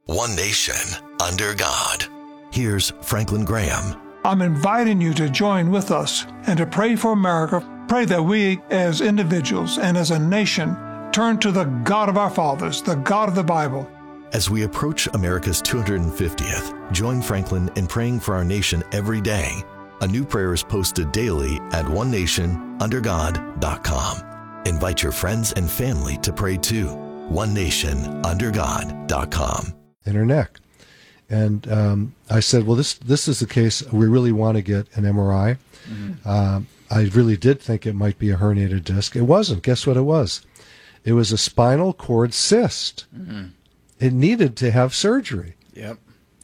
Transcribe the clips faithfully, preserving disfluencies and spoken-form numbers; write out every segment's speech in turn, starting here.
One nation, under God. Here's Franklin Graham. I'm inviting you to join with us and to pray for America. Pray that we, as individuals and as a nation, turn to the God of our fathers, the God of the Bible. As we approach America's two hundred fiftieth, join Franklin in praying for our nation every day. A new prayer is posted daily at one nation under god dot com. Invite your friends and family to pray too. one nation under god dot com. In her neck. And um, I said, well, this this is the case. We really want to get an M R I. Mm-hmm. Um, I really did think it might be a herniated disc. It wasn't. Guess what it was? It was a spinal cord cyst. Mm-hmm. It needed to have surgery. Yep.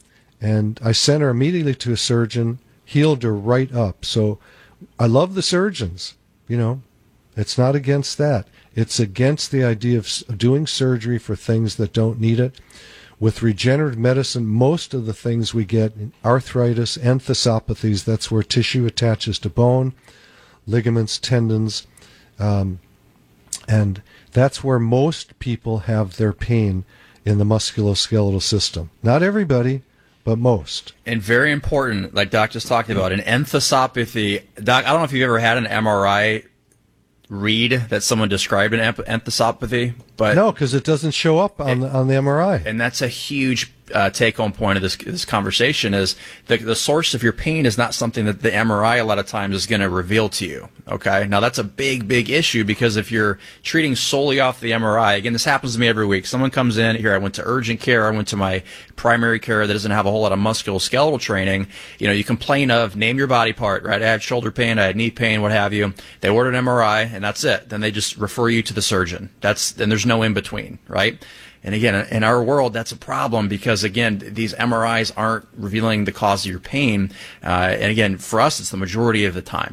And I sent her immediately to a surgeon, healed her right up. So I love the surgeons. You know, it's not against that. It's against the idea of doing surgery for things that don't need it. With regenerative medicine, most of the things we get, arthritis, enthesopathies, that's where tissue attaches to bone, ligaments, tendons, um, and that's where most people have their pain in the musculoskeletal system. Not everybody, but most. And very important, like Doc just talked about, an enthesopathy. Doc, I don't know if you've ever had an M R I read that someone described an enthesopathy, but no, because it doesn't show up on it, the, on the M R I. And that's a huge uh, take-home point of this this conversation is the the source of your pain is not something that the M R I a lot of times is going to reveal to you. Okay, now that's a big big issue because if you're treating solely off the M R I, again, this happens to me every week. Someone comes in here. I went to urgent care. I went to my primary care that doesn't have a whole lot of musculoskeletal training. You know, you complain of name your body part, right? I had shoulder pain, I had knee pain, what have you. They order an M R I, and that's it. Then they just refer you to the surgeon. That's and there's no in between, right? And again, in our world, that's a problem because, again, these M R Is aren't revealing the cause of your pain. Uh, and again, for us, it's the majority of the time.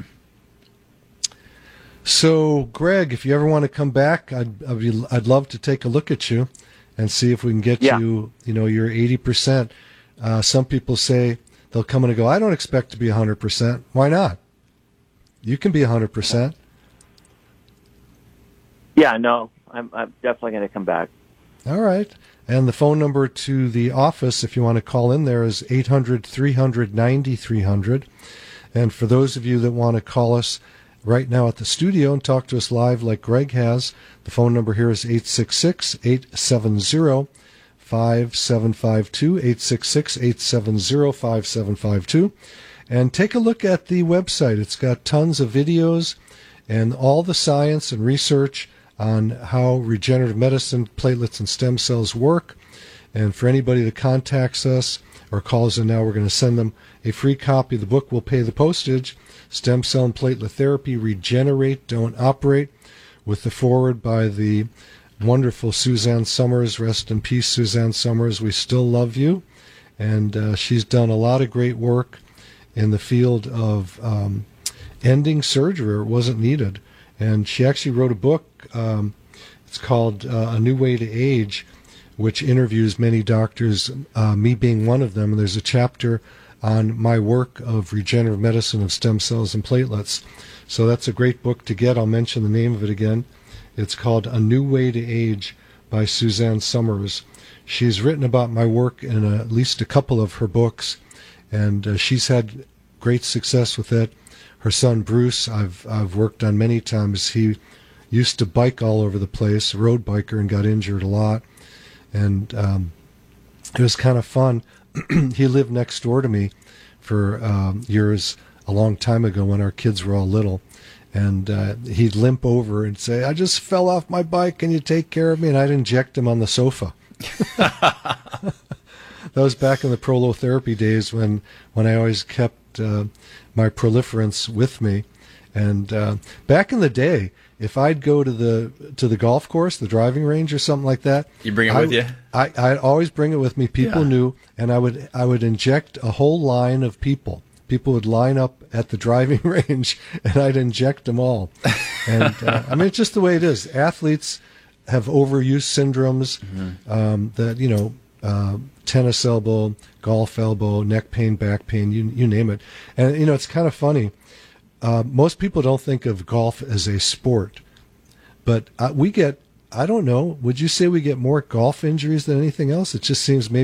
So, Greg, if you ever want to come back, I'd I'd, be, I'd love to take a look at you and see if we can get yeah. you, you know, your eighty percent. Uh, some people say they'll come in and go, I don't expect to be one hundred percent. Why not? You can be one hundred percent. Yeah, no, I'm, I'm definitely going to come back. All right. And the phone number to the office, if you want to call in there, is eight hundred, three hundred, ninety-three hundred. And for those of you that want to call us right now at the studio and talk to us live like Greg has, the phone number here is eight six six, eight seven zero, five seven five two, eight six six, eight seven zero, five seven five two. And take a look at the website. It's got tons of videos and all the science and research on how regenerative medicine, platelets, and stem cells work. And for anybody that contacts us or calls in now, we're going to send them a free copy of the book. We'll pay the postage. Stem Cell and Platelet Therapy, Regenerate, Don't Operate, with the foreword by the wonderful Suzanne Summers. Rest in peace, Suzanne Summers. We still love you. And uh, she's done a lot of great work in the field of um, ending surgery where it wasn't needed. And she actually wrote a book. Um, it's called uh, A New Way to Age, which interviews many doctors, uh, me being one of them. And there's a chapter on my work of regenerative medicine of stem cells and platelets. So that's a great book to get. I'll mention the name of it again. It's called A New Way to Age by Suzanne Summers. She's written about my work in a, at least a couple of her books, and uh, she's had great success with it. Her son Bruce, I've I've worked on many times. He used to bike all over the place, road biker, and got injured a lot. And um, it was kind of fun. He lived next door to me for um, years, a long time ago when our kids were all little. And uh, he'd limp over and say, I just fell off my bike, can you take care of me? And I'd inject him on the sofa. That was back in the prolotherapy days when, when I always kept uh, my proliferants with me. And uh, back in the day, if I'd go to the to the golf course, the driving range or something like that, you bring it I, with you? I, I'd always bring it with me. People yeah. knew, and I would I would inject a whole line of people. People would line up at the driving range, and I'd inject them all. And uh, I mean, it's just the way it is. Athletes have overuse syndromes mm-hmm. um, that, you know, uh, tennis elbow, golf elbow, neck pain, back pain, you you name it. And, you know, it's kind of funny. Uh, most people don't think of golf as a sport, but uh, we get, I don't know, would you say we get more golf injuries than anything else? It just seems maybe